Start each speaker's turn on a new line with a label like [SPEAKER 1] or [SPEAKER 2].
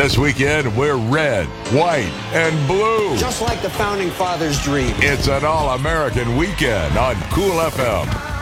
[SPEAKER 1] This weekend, we're red, white, and blue.
[SPEAKER 2] Just like the Founding Fathers' dream.
[SPEAKER 1] It's an all-American weekend on Cool FM.